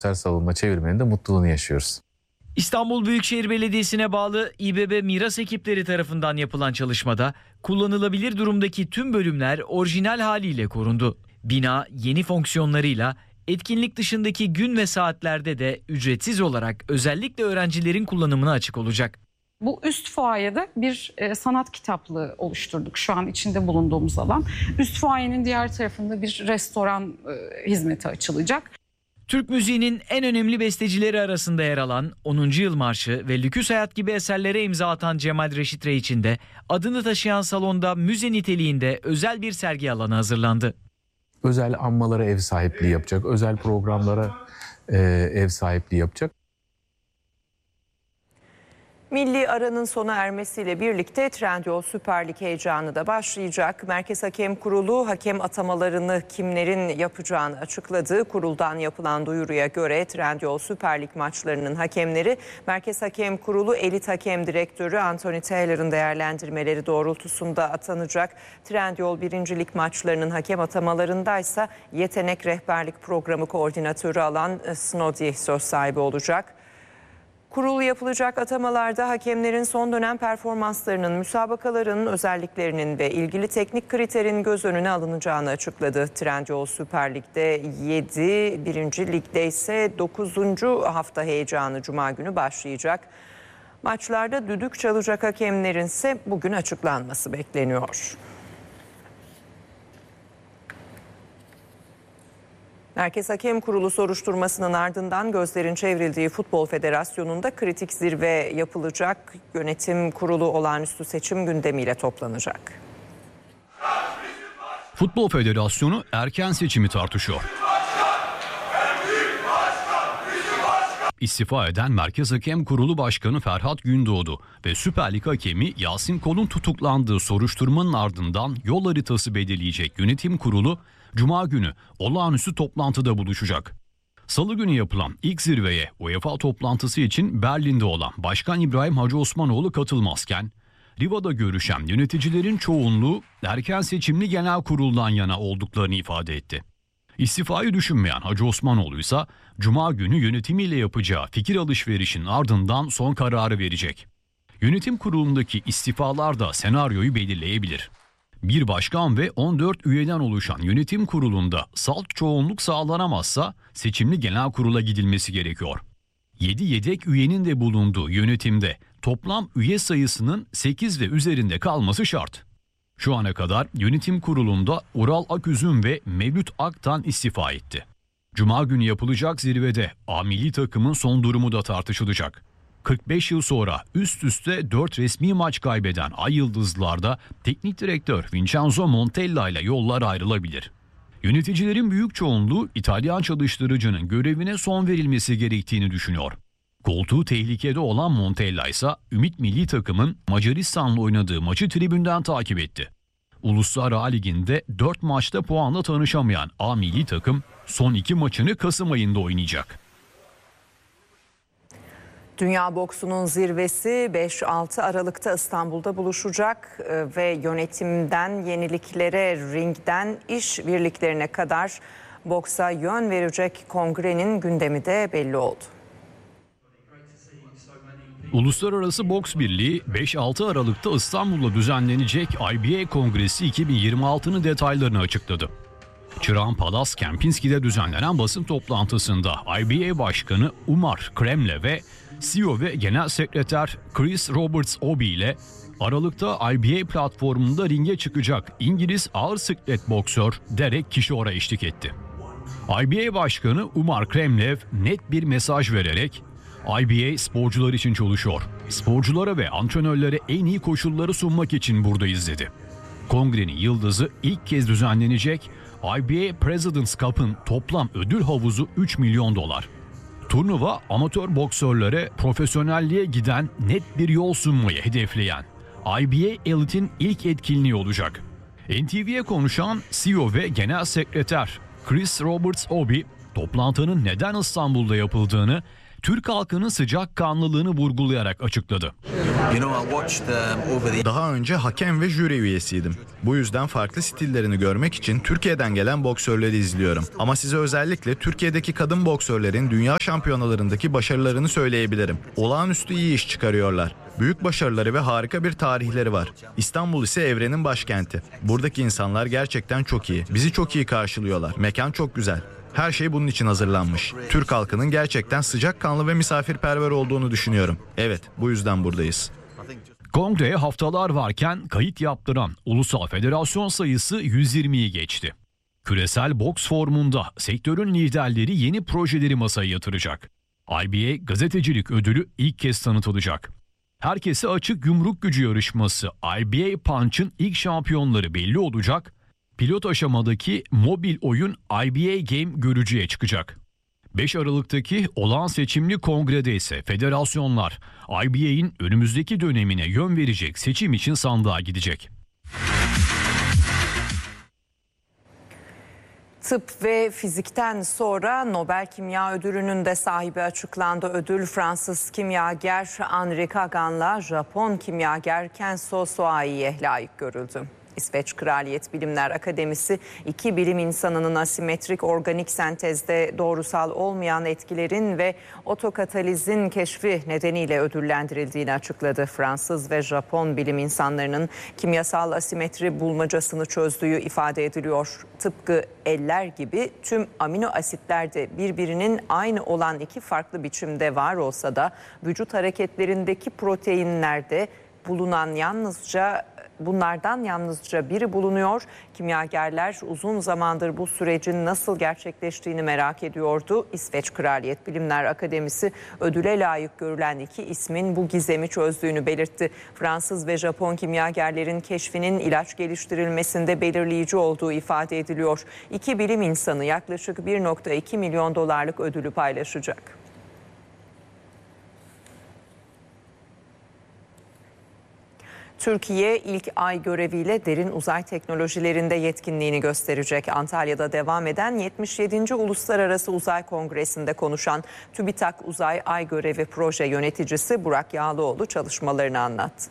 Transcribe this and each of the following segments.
savunma çevirmenin de mutluluğunu yaşıyoruz. İstanbul Büyükşehir Belediyesi'ne bağlı İBB Miras ekipleri tarafından yapılan çalışmada kullanılabilir durumdaki tüm bölümler orijinal haliyle korundu. Bina yeni fonksiyonlarıyla etkinlik dışındaki gün ve saatlerde de ücretsiz olarak özellikle öğrencilerin kullanımına açık olacak. Bu üst fuayede bir sanat kitaplığı oluşturduk şu an içinde bulunduğumuz alan. Üst fuayenin diğer tarafında bir restoran hizmeti açılacak. Türk müziğinin en önemli bestecileri arasında yer alan 10. Yıl Marşı ve Lüküs Hayat gibi eserlere imza atan Cemal Reşit Rey için de adını taşıyan salonda müze niteliğinde özel bir sergi alanı hazırlandı. Özel anmalara ev sahipliği yapacak, özel programlara ev sahipliği yapacak. Milli aranın sona ermesiyle birlikte Trendyol Süper Lig heyecanı da başlayacak. Merkez Hakem Kurulu hakem atamalarını kimlerin yapacağını açıkladı. Kuruldan yapılan duyuruya göre Trendyol Süper Lig maçlarının hakemleri Merkez Hakem Kurulu Elit Hakem Direktörü Anthony Taylor'ın değerlendirmeleri doğrultusunda atanacak. Trendyol 1. Lig maçlarının hakem atamalarındaysa Yetenek Rehberlik Programı Koordinatörü alan Snodi söz sahibi olacak. Kurulu yapılacak atamalarda hakemlerin son dönem performanslarının, müsabakaların özelliklerinin ve ilgili teknik kriterin göz önüne alınacağını açıkladı. Trendyol Süper Lig'de 7, 1. Lig'de ise 9. hafta heyecanı Cuma günü başlayacak. Maçlarda düdük çalacak hakemlerin ise bugün açıklanması bekleniyor. Merkez Hakem Kurulu soruşturmasının ardından gözlerin çevrildiği Futbol Federasyonu'nda kritik zirve yapılacak. Yönetim kurulu olağanüstü seçim gündemiyle toplanacak. Futbol Federasyonu erken seçimi tartışıyor. İstifa eden Merkez Hakem Kurulu Başkanı Ferhat Gündoğdu ve Süper Lig hakemi Yasin Kol'un tutuklandığı soruşturmanın ardından yol haritası belirleyecek yönetim kurulu Cuma günü olağanüstü toplantıda buluşacak. Salı günü yapılan ilk zirveye UEFA toplantısı için Berlin'de olan Başkan İbrahim Hacı Osmanoğlu katılmazken, Riva'da görüşen yöneticilerin çoğunluğu erken seçimli genel kuruldan yana olduklarını ifade etti. İstifayı düşünmeyen Hacı Osmanoğlu ise Cuma günü yönetimiyle yapacağı fikir alışverişinin ardından son kararı verecek. Yönetim kurulundaki istifalar da senaryoyu belirleyebilir. Bir başkan ve 14 üyeden oluşan yönetim kurulunda salt çoğunluk sağlanamazsa seçimli genel kurula gidilmesi gerekiyor. 7 yedek üyenin de bulunduğu yönetimde toplam üye sayısının 8 ve üzerinde kalması şart. Şu ana kadar yönetim kurulunda Ural Aküzüm ve Mevlüt Aktan istifa etti. Cuma günü yapılacak zirvede A milli takımın son durumu da tartışılacak. 45 yıl sonra üst üste 4 resmi maç kaybeden Ay Yıldızlılar'da teknik direktör Vincenzo Montella ile yollar ayrılabilir. Yöneticilerin büyük çoğunluğu İtalyan çalıştırıcının görevine son verilmesi gerektiğini düşünüyor. Koltuğu tehlikede olan Montella ise Ümit milli takımın Macaristan'la oynadığı maçı tribünden takip etti. Uluslar A Ligi'nde 4 maçta puanla tanışamayan A milli takım son 2 maçını Kasım ayında oynayacak. Dünya boksunun zirvesi 5-6 Aralık'ta İstanbul'da buluşacak ve yönetimden yeniliklere, ringden iş birliklerine kadar boksa yön verecek kongrenin gündemi de belli oldu. Uluslararası Boks Birliği 5-6 Aralık'ta İstanbul'da düzenlenecek IBA Kongresi 2026'nın detaylarını açıkladı. Çırağan Palas Kempinski'de düzenlenen basın toplantısında IBA Başkanı Umar Kremle ve CEO ve Genel Sekreter Chris Roberts-Obi ile Aralık'ta IBA platformunda ringe çıkacak İngiliz ağır siklet boksör Derek Kishore'a eşlik etti. IBA Başkanı Umar Kremlev net bir mesaj vererek IBA sporcular için çalışıyor. Sporculara ve antrenörlere en iyi koşulları sunmak için buradayız dedi. Kongrenin yıldızı ilk kez düzenlenecek IBA President's Cup'ın toplam ödül havuzu $3 milyon. Turnuva amatör boksörlere profesyonelliğe giden net bir yol sunmayı hedefleyen IBA Elite'in ilk etkinliği olacak. NTV'ye konuşan CEO ve Genel Sekreter Chris Roberts-Obi, toplantının neden İstanbul'da yapıldığını, Türk halkının sıcakkanlılığını vurgulayarak açıkladı. Daha önce hakem ve jüri üyesiydim. Bu yüzden farklı stillerini görmek için Türkiye'den gelen boksörleri izliyorum. Ama size özellikle Türkiye'deki kadın boksörlerin dünya şampiyonalarındaki başarılarını söyleyebilirim. Olağanüstü iyi iş çıkarıyorlar. Büyük başarıları ve harika bir tarihleri var. İstanbul ise evrenin başkenti. Buradaki insanlar gerçekten çok iyi. Bizi çok iyi karşılıyorlar. Mekan çok güzel. Her şey bunun için hazırlanmış. Türk halkının gerçekten sıcakkanlı ve misafirperver olduğunu düşünüyorum. Evet, bu yüzden buradayız. Kongreye haftalar varken kayıt yaptıran ulusal federasyon sayısı 120'yi geçti. Küresel boks formunda sektörün liderleri yeni projeleri masaya yatıracak. IBA gazetecilik ödülü ilk kez tanıtılacak. Herkese açık yumruk gücü yarışması IBA Punch'ın ilk şampiyonları belli olacak. Pilot aşamadaki mobil oyun IBA Game görücüye çıkacak. 5 Aralık'taki olağan seçimli kongrede ise federasyonlar IBA'in önümüzdeki dönemine yön verecek seçim için sandığa gidecek. Tıp ve fizikten sonra Nobel Kimya Ödülü'nün de sahibi açıklandı. Ödül Fransız kimyager Henri Kagan'la Japon kimyager Kenzo Soai'ye layık görüldü. İsveç Kraliyet Bilimler Akademisi iki bilim insanının asimetrik organik sentezde doğrusal olmayan etkilerin ve otokatalizin keşfi nedeniyle ödüllendirildiğini açıkladı. Fransız ve Japon bilim insanlarının kimyasal asimetri bulmacasını çözdüğü ifade ediliyor. Tıpkı eller gibi tüm amino asitler de birbirinin aynı olan iki farklı biçimde var olsa da vücut hareketlerindeki proteinlerde bunlardan yalnızca biri bulunuyor. Kimyagerler uzun zamandır bu sürecin nasıl gerçekleştiğini merak ediyordu. İsveç Kraliyet Bilimler Akademisi ödüle layık görülen iki ismin bu gizemi çözdüğünü belirtti. Fransız ve Japon kimyagerlerin keşfinin ilaç geliştirilmesinde belirleyici olduğu ifade ediliyor. İki bilim insanı yaklaşık 1,2 milyon dolarlık ödülü paylaşacak. Türkiye ilk ay göreviyle derin uzay teknolojilerinde yetkinliğini gösterecek. Antalya'da devam eden 77. Uluslararası Uzay Kongresi'nde konuşan TÜBİTAK Uzay Ay Görevi Proje Yöneticisi Burak Yağlıoğlu çalışmalarını anlattı.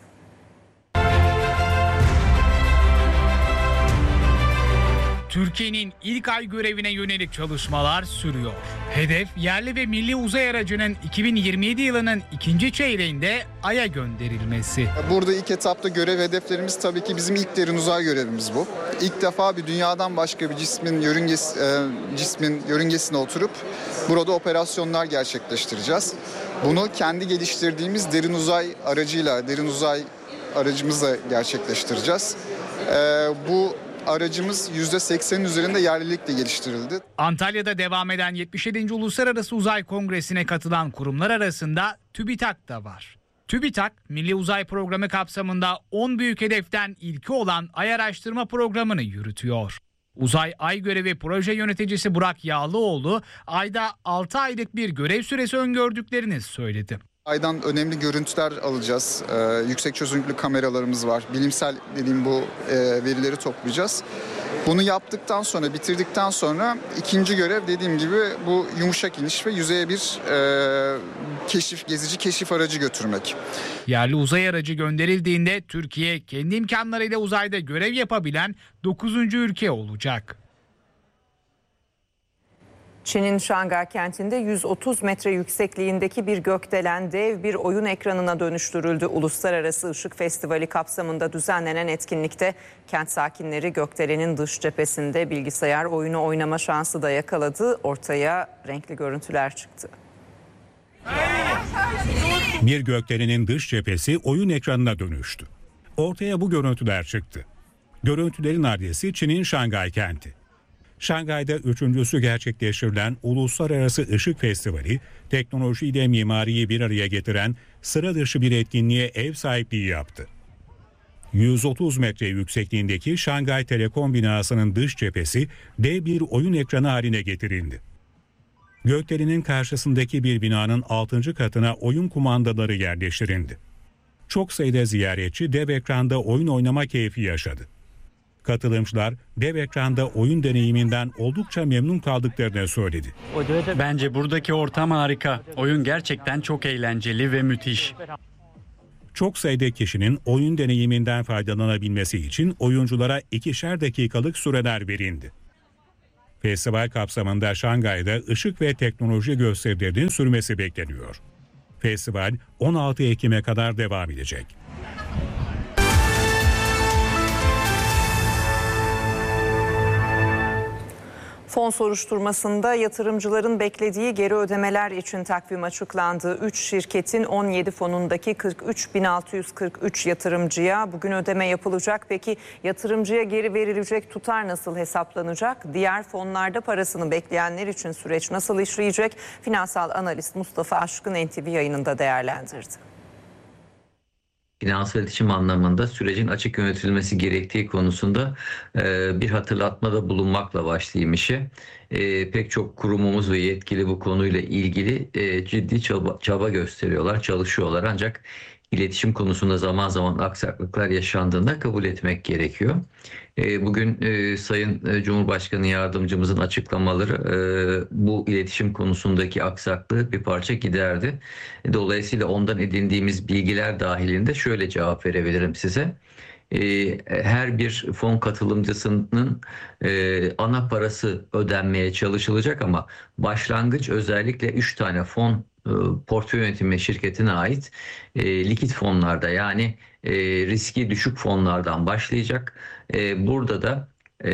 Türkiye'nin ilk ay görevine yönelik çalışmalar sürüyor. Hedef yerli ve milli uzay aracının 2027 yılının ikinci çeyreğinde Ay'a gönderilmesi. Burada ilk etapta görev hedeflerimiz tabii ki bizim ilk derin uzay görevimiz bu. İlk defa bir dünyadan başka bir cismin yörüngesine oturup burada operasyonlar gerçekleştireceğiz. Bunu kendi geliştirdiğimiz derin uzay aracımızla gerçekleştireceğiz. Bu aracımız %80'in üzerinde yerlilikle geliştirildi. Antalya'da devam eden 77. Uluslararası Uzay Kongresi'ne katılan kurumlar arasında TÜBİTAK da var. TÜBİTAK, Milli Uzay Programı kapsamında 10 büyük hedeften ilki olan Ay Araştırma Programı'nı yürütüyor. Uzay Ay Görevi Proje Yöneticisi Burak Yağlıoğlu, Ay'da 6 aylık bir görev süresi öngördüklerini söyledi. Ay'dan önemli görüntüler alacağız. Yüksek çözünürlüklü kameralarımız var. Bilimsel dediğim bu verileri toplayacağız. Bunu yaptıktan sonra, bitirdikten sonra ikinci görev dediğim gibi bu yumuşak iniş ve yüzeye bir gezici keşif aracı götürmek. Yerli uzay aracı gönderildiğinde Türkiye kendi imkanlarıyla uzayda görev yapabilen 9. ülke olacak. Çin'in Şangay kentinde 130 metre yüksekliğindeki bir gökdelen dev bir oyun ekranına dönüştürüldü. Uluslararası Işık Festivali kapsamında düzenlenen etkinlikte kent sakinleri gökdelenin dış cephesinde bilgisayar oyunu oynama şansı da yakaladı. Ortaya renkli görüntüler çıktı. Bir gökdelenin dış cephesi oyun ekranına dönüştü. Ortaya bu görüntüler çıktı. Görüntülerin adresi Çin'in Şangay kenti. Şangay'da üçüncüsü gerçekleştirilen Uluslararası Işık Festivali, teknolojiyle mimariyi bir araya getiren sıra dışı bir etkinliğe ev sahipliği yaptı. 130 metre yüksekliğindeki Şangay Telekom binasının dış cephesi dev bir oyun ekranı haline getirildi. Gökdelenin karşısındaki bir binanın 6. katına oyun kumandaları yerleştirildi. Çok sayıda ziyaretçi dev ekranda oyun oynama keyfi yaşadı. Katılımcılar dev ekranda oyun deneyiminden oldukça memnun kaldıklarını söyledi. Bence buradaki ortam harika. Oyun gerçekten çok eğlenceli ve müthiş. Çok sayıda kişinin oyun deneyiminden faydalanabilmesi için oyunculara 2'şer dakikalık süreler verildi. Festival kapsamında Şangay'da ışık ve teknoloji gösterilerinin sürmesi bekleniyor. Festival 16 Ekim'e kadar devam edecek. Fon soruşturmasında yatırımcıların beklediği geri ödemeler için takvim açıklandı. 3 şirketin 17 fonundaki 43.643 yatırımcıya bugün ödeme yapılacak. Peki yatırımcıya geri verilecek tutar nasıl hesaplanacak? Diğer fonlarda parasını bekleyenler için süreç nasıl işleyecek? Finansal analist Mustafa Aşkın NTV yayınında değerlendirdi. Finansal iletişim anlamında sürecin açık yönetilmesi gerektiği konusunda bir hatırlatmada bulunmakla başlayayım işe. Pek çok kurumumuz ve yetkili bu konuyla ilgili ciddi çaba gösteriyorlar, çalışıyorlar. Ancak iletişim konusunda zaman zaman aksaklıklar yaşandığında kabul etmek gerekiyor. Bugün Sayın Cumhurbaşkanı Yardımcımızın açıklamaları bu iletişim konusundaki aksaklığı bir parça giderdi. Dolayısıyla ondan edindiğimiz bilgiler dahilinde şöyle cevap verebilirim size. Her bir fon katılımcısının ana parası ödenmeye çalışılacak ama başlangıç özellikle 3 tane fon portföy yönetimi şirketine ait likit fonlarda yani riski düşük fonlardan başlayacak. Burada da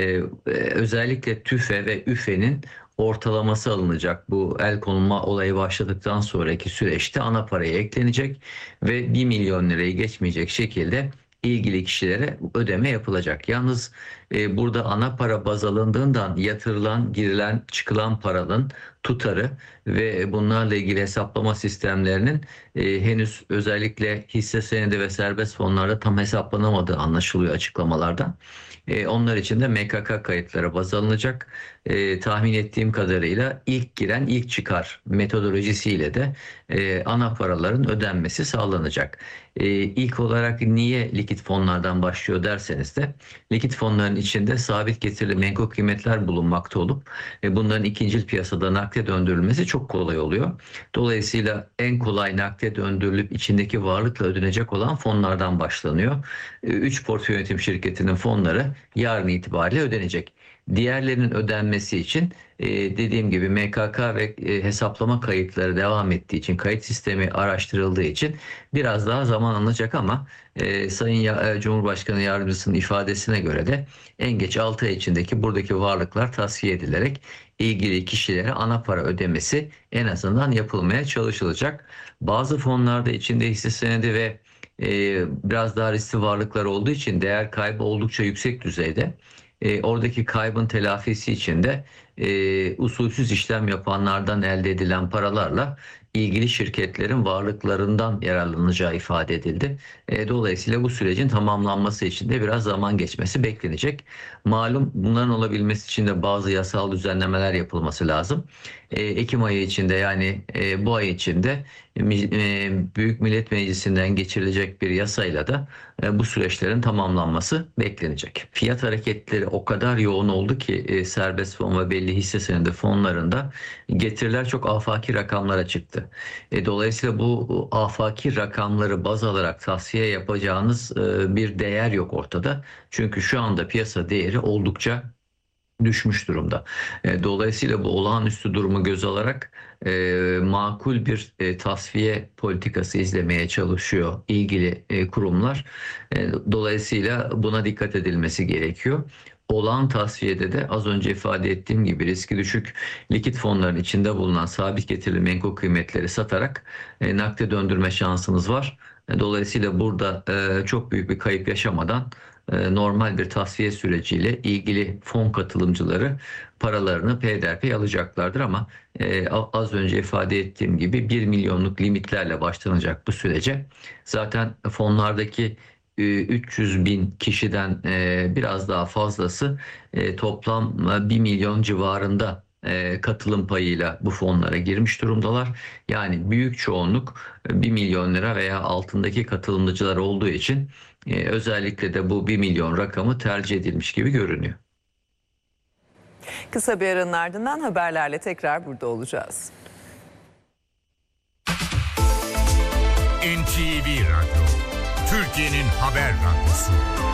özellikle TÜFE ve ÜFE'nin ortalaması alınacak. Bu el konulma olayı başladıktan sonraki süreçte ana paraya eklenecek ve 1 milyon lirayı geçmeyecek şekilde ilgili kişilere ödeme yapılacak. Yalnız burada ana para baz alındığından yatırılan, girilen, çıkılan paranın tutarı ve bunlarla ilgili hesaplama sistemlerinin henüz özellikle hisse senedi ve serbest fonlarda tam hesaplanamadığı anlaşılıyor açıklamalardan. Onlar için de MKK kayıtları baz alınacak. Tahmin ettiğim kadarıyla ilk giren ilk çıkar metodolojisiyle de ana paraların ödenmesi sağlanacak. İlk olarak niye likit fonlardan başlıyor derseniz de likit fonların içinde sabit getirili menkul kıymetler bulunmakta olup bunların ikincil piyasada nakde döndürülmesi çok kolay oluyor. Dolayısıyla en kolay nakde döndürülüp içindeki varlıkla ödenecek olan fonlardan başlanıyor. 3 portföy yönetim şirketinin fonları yarın itibariyle ödenecek. Diğerlerinin ödenmesi için dediğim gibi MKK ve hesaplama kayıtları devam ettiği için, kayıt sistemi araştırıldığı için biraz daha zaman alınacak ama Sayın Cumhurbaşkanı Yardımcısının ifadesine göre de en geç 6 ay içindeki buradaki varlıklar tasfiye edilerek ilgili kişilere ana para ödemesi en azından yapılmaya çalışılacak. Bazı fonlarda içinde hisse senedi ve biraz daha riskli varlıklar olduğu için değer kaybı oldukça yüksek düzeyde. Oradaki kaybın telafisi için de usulsüz işlem yapanlardan elde edilen paralarla ilgili şirketlerin varlıklarından yararlanacağı ifade edildi. Dolayısıyla bu sürecin tamamlanması için de biraz zaman geçmesi beklenecek. Malum bunların olabilmesi için de bazı yasal düzenlemeler yapılması lazım. Ekim ayı içinde yani bu ay içinde Büyük Millet Meclisi'nden geçirilecek bir yasayla da bu süreçlerin tamamlanması beklenecek. Fiyat hareketleri o kadar yoğun oldu ki serbest fon ve belli hisse senedi fonlarında getiriler çok afaki rakamlara çıktı. Dolayısıyla bu afaki rakamları baz alarak tavsiye yapacağınız bir değer yok ortada. Çünkü şu anda piyasa değeri oldukça düşmüş durumda. Dolayısıyla bu olağanüstü durumu göz alarak makul bir tasfiye politikası izlemeye çalışıyor ilgili kurumlar. Dolayısıyla buna dikkat edilmesi gerekiyor. Olağan tasfiyede de az önce ifade ettiğim gibi riski düşük likit fonların içinde bulunan sabit getirili menkul kıymetleri satarak nakde döndürme şansınız var. Dolayısıyla burada çok büyük bir kayıp yaşamadan normal bir tasfiye süreciyle ilgili fon katılımcıları paralarını peyderpey alacaklardır ama az önce ifade ettiğim gibi 1 milyonluk limitlerle başlanacak bu sürece. Zaten fonlardaki 300 bin kişiden biraz daha fazlası toplam 1 milyon civarında katılım payıyla bu fonlara girmiş durumdalar. Yani büyük çoğunluk 1 milyon lira veya altındaki katılımcılar olduğu için özellikle de bu 1 milyon rakamı tercih edilmiş gibi görünüyor. Kısa bir aranın ardından haberlerle tekrar burada olacağız. NTV Radyo Türkiye'nin haber radyosu.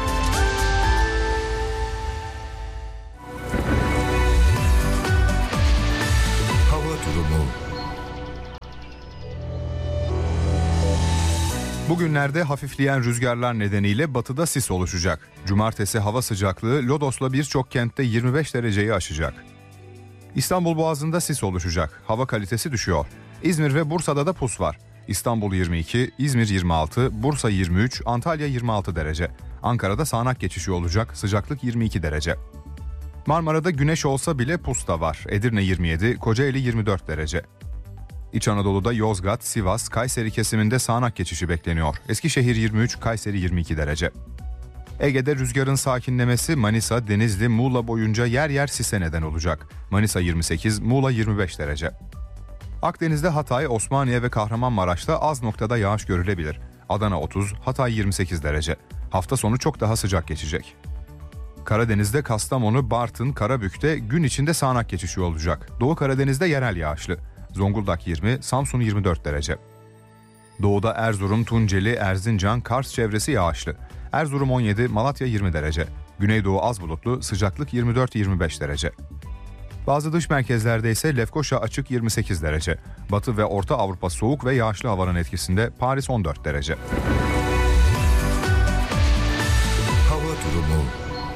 Hava durumu. Bugünlerde hafifleyen rüzgarlar nedeniyle batıda sis oluşacak. Cumartesi hava sıcaklığı Lodos'la birçok kentte 25 dereceyi aşacak. İstanbul Boğazı'nda sis oluşacak. Hava kalitesi düşüyor. İzmir ve Bursa'da da pus var. İstanbul 22, İzmir 26, Bursa 23, Antalya 26 derece. Ankara'da sağanak geçişi olacak. Sıcaklık 22 derece. Marmara'da güneş olsa bile pus da var. Edirne 27, Kocaeli 24 derece. İç Anadolu'da Yozgat, Sivas, Kayseri kesiminde sağanak geçişi bekleniyor. Eskişehir 23, Kayseri 22 derece. Ege'de rüzgarın sakinlemesi Manisa, Denizli, Muğla boyunca yer yer sise neden olacak. Manisa 28, Muğla 25 derece. Akdeniz'de Hatay, Osmaniye ve Kahramanmaraş'ta az noktada yağış görülebilir. Adana 30, Hatay 28 derece. Hafta sonu çok daha sıcak geçecek. Karadeniz'de Kastamonu, Bartın, Karabük'te gün içinde sağanak geçişi olacak. Doğu Karadeniz'de yerel yağışlı. Zonguldak 20, Samsun 24 derece. Doğuda Erzurum, Tunceli, Erzincan, Kars çevresi yağışlı. Erzurum 17, Malatya 20 derece. Güneydoğu az bulutlu, sıcaklık 24-25 derece. Bazı dış merkezlerde ise Lefkoşa açık 28 derece. Batı ve Orta Avrupa soğuk ve yağışlı havanın etkisinde Paris 14 derece. Hava durumu.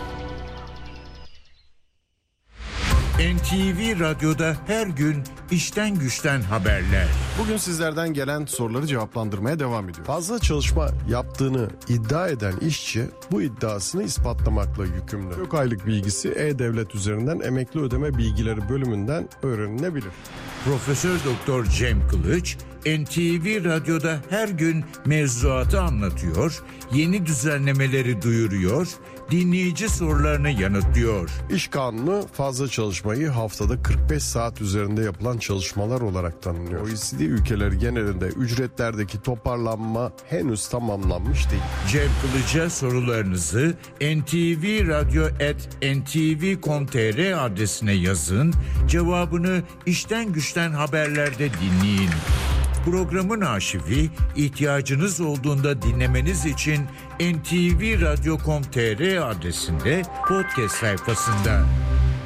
NTV Radyo'da her gün işten güçten haberler. Bugün sizlerden gelen soruları cevaplandırmaya devam ediyor. Fazla çalışma yaptığını iddia eden işçi bu iddiasını ispatlamakla yükümlü. Yok aylık bilgisi E-Devlet üzerinden emekli ödeme bilgileri bölümünden öğrenilebilir. Profesör Doktor Cem Kılıç, NTV Radyo'da her gün mevzuatı anlatıyor, yeni düzenlemeleri duyuruyor, dinleyici sorularını yanıtlıyor. İş kanunu fazla çalışmayı haftada 45 saat üzerinde yapılan çalışmalar olarak tanımlıyor. OECD ülkeleri genelinde ücretlerdeki toparlanma henüz tamamlanmış değil. Cem Kılıç'a sorularınızı ntvradyo@ntv.com.tr adresine yazın, cevabını işten güçten haberlerde dinleyin. Programın arşivi ihtiyacınız olduğunda dinlemeniz için ntvradyo.com.tr adresinde podcast sayfasında.